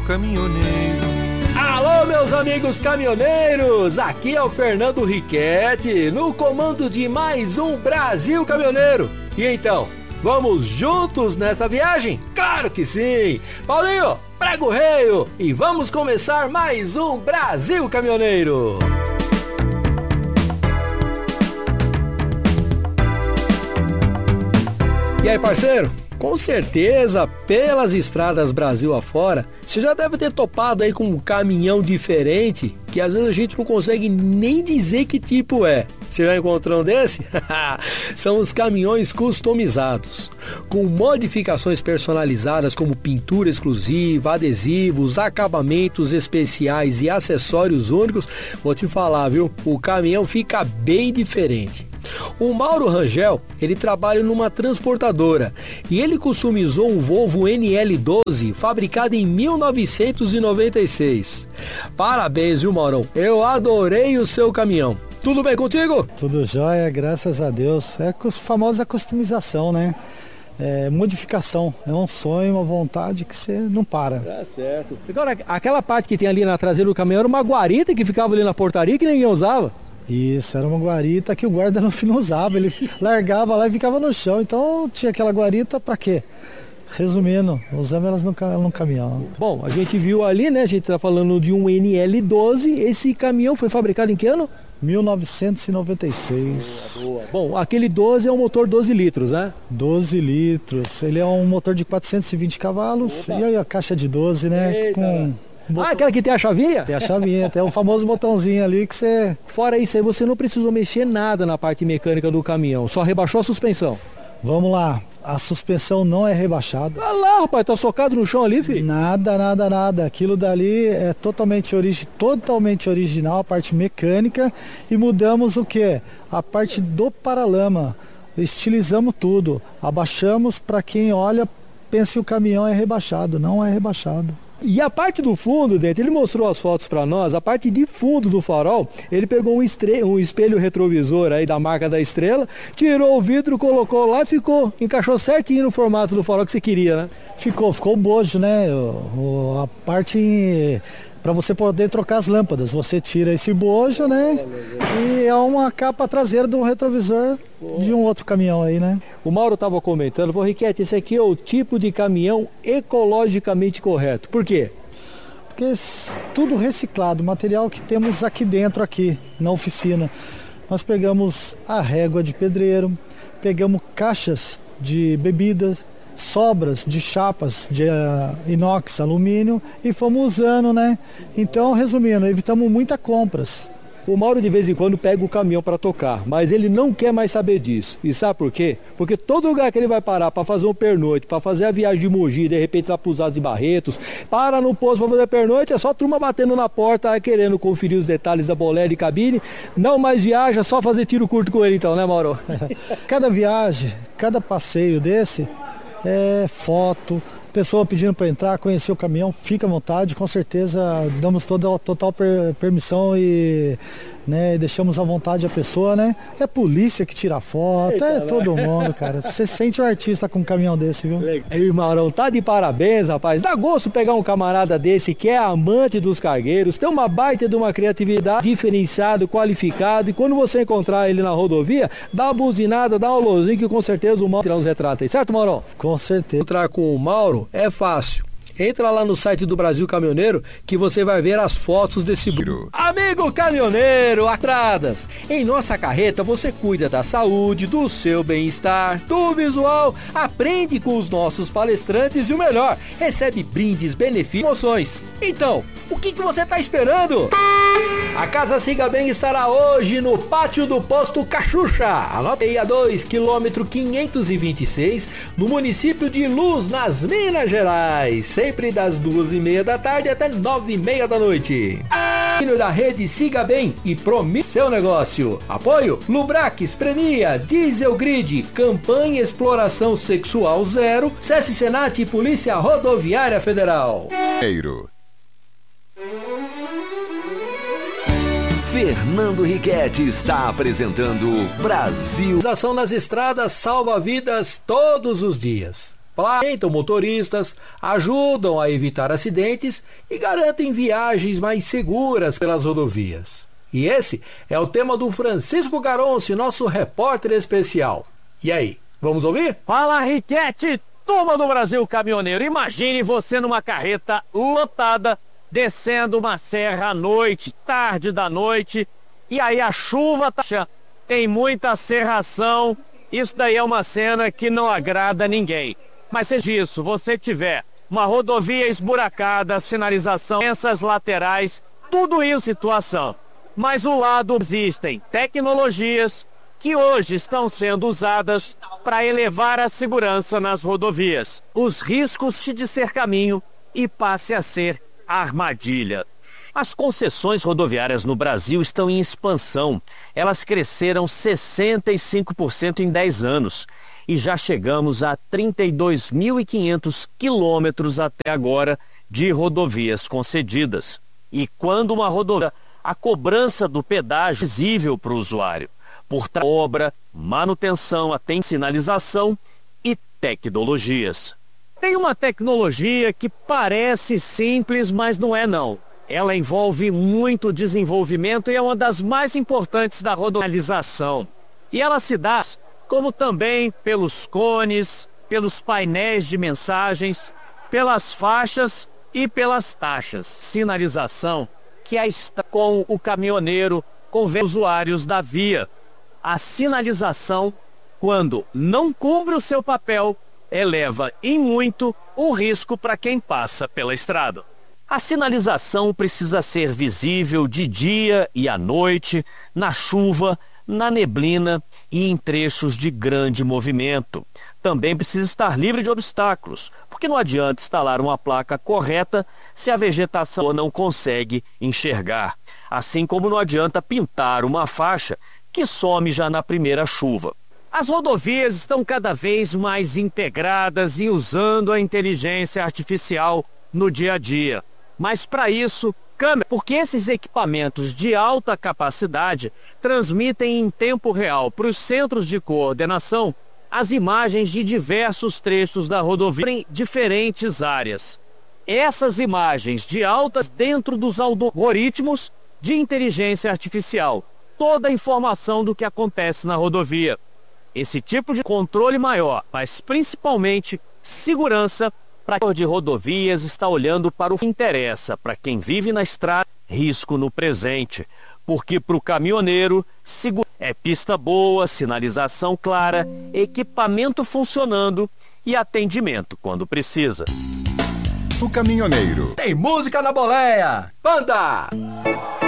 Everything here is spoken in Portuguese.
caminhoneiro. Alô, meus amigos caminhoneiros, aqui é o Fernando Riquetti, no comando de mais um Brasil Caminhoneiro. E então, vamos juntos nessa viagem? Claro que sim! Paulinho, prega o reio e vamos começar mais um Brasil Caminhoneiro. E aí, parceiro? Com certeza, pelas estradas Brasil afora, você já deve ter topado aí com um caminhão diferente, que às vezes a gente não consegue nem dizer que tipo é. Você já encontrou um desse? São os caminhões customizados, com modificações personalizadas como pintura exclusiva, adesivos, acabamentos especiais e acessórios únicos. Vou te falar, viu? O caminhão fica bem diferente. O Mauro Rangel, ele trabalha numa transportadora e ele customizou um Volvo NL12 fabricado em 1996. Parabéns, viu, Maurão? Eu adorei o seu caminhão. Tudo bem contigo? Tudo jóia, graças a Deus. É a famosa customização, né? Modificação. É um sonho, uma vontade que você não para. Tá certo. Agora, aquela parte que tem ali na traseira do caminhão era uma guarita que ficava ali na portaria que ninguém usava. Isso, era uma guarita que o guarda no fim não usava, ele largava lá e ficava no chão, então tinha aquela guarita pra quê? Resumindo, usamos elas no caminhão. Bom, a gente viu ali, né, a gente tá falando de um NL12, esse caminhão foi fabricado em que ano? 1996. Boa. Bom, aquele 12 é um motor 12 litros, né? 12 litros, ele é um motor de 420 cavalos. Opa. E aí a caixa de 12, né? Eita. Com... aquela que tem a chavinha? Tem a chavinha, tem o famoso botãozinho ali que você... Fora isso aí, você não precisou mexer nada na parte mecânica do caminhão, só rebaixou a suspensão. Vamos lá, a suspensão não é rebaixada. Olha lá, rapaz, tá socado no chão ali, filho? Nada. Aquilo dali é totalmente original, a parte mecânica. E mudamos o quê? A parte do paralama. Estilizamos tudo, abaixamos para quem olha, pensa que o caminhão é rebaixado, não é rebaixado. E a parte do fundo, dentro, ele mostrou as fotos para nós, a parte de fundo do farol, ele pegou um espelho retrovisor aí da marca da Estrela, tirou o vidro, colocou lá e encaixou certinho no formato do farol que você queria, né? Ficou o bojo, né? A parte para você poder trocar as lâmpadas, você tira esse bojo, né? E é uma capa traseira de um retrovisor de um outro caminhão aí, né? O Mauro estava comentando, pô, Riquetti, esse aqui é o tipo de caminhão ecologicamente correto. Por quê? Porque tudo reciclado, material que temos aqui dentro, aqui na oficina. Nós pegamos a régua de pedreiro, pegamos caixas de bebidas, sobras de chapas de inox, alumínio e fomos usando, né? Então, resumindo, evitamos muitas compras. O Mauro de vez em quando pega o caminhão para tocar, mas ele não quer mais saber disso. E sabe por quê? Porque todo lugar que ele vai parar para fazer um pernoite, para fazer a viagem de Mogi, de repente lá para os Altos e Barretos, para no posto para fazer pernoite, é só turma batendo na porta, querendo conferir os detalhes da bolé de cabine. Não mais viaja, só fazer tiro curto com ele então, né, Mauro? Cada viagem, cada passeio desse é foto, pessoa pedindo para entrar, conhecer o caminhão, fica à vontade, com certeza damos total permissão e, né, deixamos à vontade a pessoa, né? É a polícia que tira foto, eita, todo mundo, cara. Você sente um artista com um caminhão desse, viu? Ei, Maurão, tá de parabéns, rapaz. Dá gosto pegar um camarada desse que é amante dos cargueiros, tem uma baita de uma criatividade, diferenciado, qualificado, e quando você encontrar ele na rodovia, dá uma buzinada, dá um alôzinho que com certeza o Mauro tirar uns retratos aí, certo, Maurão? Com certeza. Entrar com o Mauro é fácil. Entra lá no site do Brasil Caminhoneiro que você vai ver as fotos desse amigo caminhoneiro, atradas. Em nossa carreta você cuida da saúde, do seu bem-estar, do visual, aprende com os nossos palestrantes e o melhor, recebe brindes, benefícios, promoções. Então, o que você está esperando? A Casa Siga Bem estará hoje no pátio do posto Cachucha. Anote aí, a 2 km 526, no município de Luz, nas Minas Gerais. Sempre das 2h30 da tarde até 9h30 da noite. Da rede Siga Bem e promete seu negócio. Apoio Lubrax, Prenia, Diesel Grid, Campanha Exploração Sexual Zero, SESC Senat e Polícia Rodoviária Federal. Fernando Riquetti está apresentando Brasil. Ação nas estradas salva vidas todos os dias. orientam motoristas, ajudam a evitar acidentes e garantem viagens mais seguras pelas rodovias. E esse é o tema do Francisco Garonce, nosso repórter especial. E aí, vamos ouvir? Fala, Riquete, turma do Brasil Caminhoneiro. Imagine você numa carreta lotada, descendo uma serra à noite, tarde da noite, e aí a chuva tá... Tem muita serração, isso daí é uma cena que não agrada ninguém. Mas se disso você tiver uma rodovia esburacada, sinalização, essas laterais, tudo isso situação. Mas o lado existem tecnologias que hoje estão sendo usadas para elevar a segurança nas rodovias. Os riscos de ser caminho e passe a ser armadilha. As concessões rodoviárias no Brasil estão em expansão. Elas cresceram 65% em 10 anos e já chegamos a 32.500 quilômetros até agora de rodovias concedidas. E quando uma rodovia, a cobrança do pedágio é visível para o usuário, por obra, manutenção, até sinalização e tecnologias. Tem uma tecnologia que parece simples, mas não é não. Ela envolve muito desenvolvimento e é uma das mais importantes da rodoviarização. E ela se dá como também pelos cones, pelos painéis de mensagens, pelas faixas e pelas taxas. Sinalização que está com o caminhoneiro, com os usuários da via. A sinalização, quando não cumpre o seu papel, eleva em muito o risco para quem passa pela estrada. A sinalização precisa ser visível de dia e à noite, na chuva, na neblina e em trechos de grande movimento. Também precisa estar livre de obstáculos, porque não adianta instalar uma placa correta se a vegetação não consegue enxergar. Assim como não adianta pintar uma faixa que some já na primeira chuva. As rodovias estão cada vez mais integradas e usando a inteligência artificial no dia a dia. Mas para isso, câmera, porque esses equipamentos de alta capacidade transmitem em tempo real para os centros de coordenação as imagens de diversos trechos da rodovia em diferentes áreas. Essas imagens de altas dentro dos algoritmos de inteligência artificial, toda a informação do que acontece na rodovia. Esse tipo de controle maior, mas principalmente segurança, para de rodovias está olhando para o que interessa, para quem vive na estrada, risco no presente. Porque para o caminhoneiro, é pista boa, sinalização clara, equipamento funcionando e atendimento quando precisa. O caminhoneiro. Tem música na boleia. Banda!